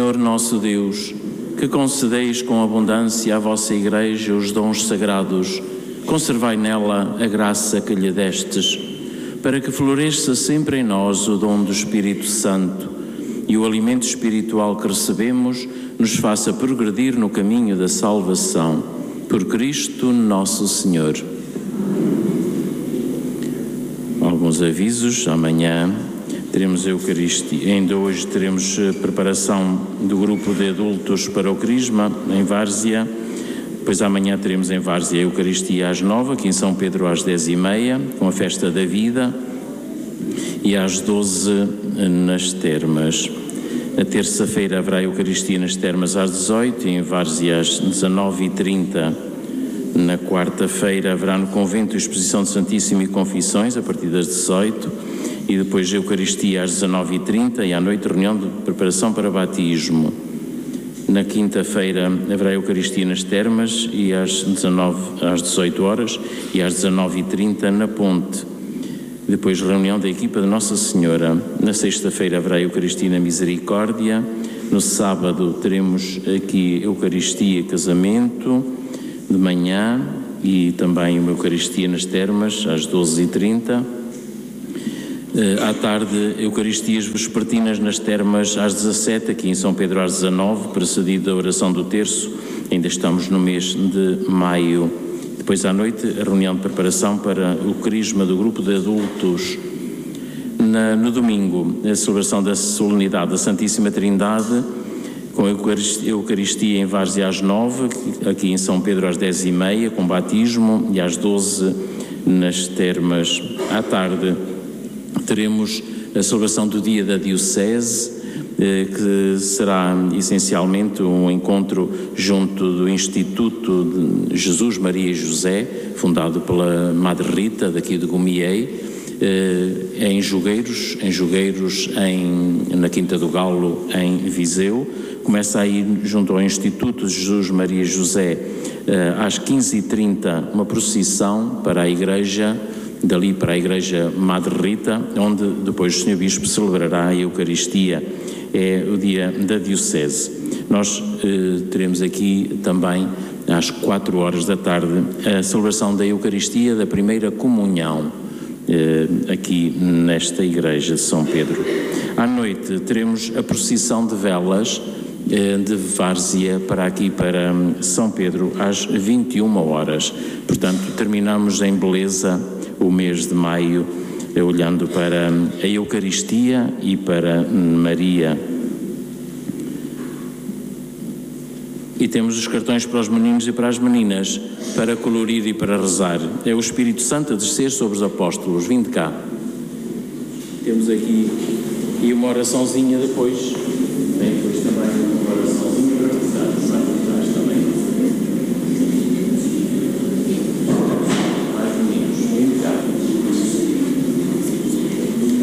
Senhor nosso Deus, que concedeis com abundância à vossa Igreja os dons sagrados, conservai nela a graça que lhe destes, para que floresça sempre em nós o dom do Espírito Santo e o alimento espiritual que recebemos nos faça progredir no caminho da salvação. Por Cristo nosso Senhor. Alguns avisos. Amanhã teremos a Eucaristia. Ainda hoje teremos preparação do grupo de adultos para o Crisma em Várzea. Depois amanhã teremos em Várzea a Eucaristia às 9, aqui em São Pedro às 10h30, com a Festa da Vida, e às 12 nas Termas. Na terça-feira haverá a Eucaristia nas Termas às 18 e em Várzea às 19h30. Na quarta-feira haverá no convento a exposição de Santíssimo e Confissões a partir das 18 e depois a Eucaristia às 19h30 e à noite reunião de preparação para batismo. Na quinta-feira haverá a Eucaristia nas Termas e às 18 horas e às 19h30 na Ponte. Depois reunião da equipa de Nossa Senhora. Na sexta-feira haverá a Eucaristia na Misericórdia. No sábado teremos aqui Eucaristia e Casamento de manhã e também uma Eucaristia nas Termas às 12h30. À tarde, Eucaristias vespertinas nas Termas às 17, aqui em São Pedro às 19, precedido da oração do terço. Ainda estamos no mês de maio. Depois à noite, a reunião de preparação para o Crisma do grupo de adultos. No domingo, a celebração da solenidade da Santíssima Trindade, com a Eucaristia em Várzea às 9, aqui em São Pedro às 10h30, com batismo, e às 12 nas Termas. À tarde, teremos a celebração do Dia da Diocese, que será essencialmente um encontro junto do Instituto de Jesus, Maria e José, fundado pela Madre Rita, daqui de Gumiei, em Jogueiros, na Quinta do Galo, em Viseu. Começa aí junto ao Instituto de Jesus, Maria e José, às 15h30, uma procissão para a Igreja, dali para a Igreja Madre Rita, onde depois o Sr. Bispo celebrará a Eucaristia. É o dia da Diocese. Nós teremos aqui também, às 4 horas da tarde, a celebração da Eucaristia da Primeira Comunhão, aqui nesta Igreja de São Pedro. À noite teremos a procissão de velas de Várzea para São Pedro, às 21 horas. Portanto, terminamos em beleza o mês de maio, olhando para a Eucaristia e para Maria. E temos os cartões para os meninos e para as meninas, para colorir e para rezar. É o Espírito Santo a descer sobre os apóstolos. Vinde cá. Temos aqui e uma oraçãozinha depois.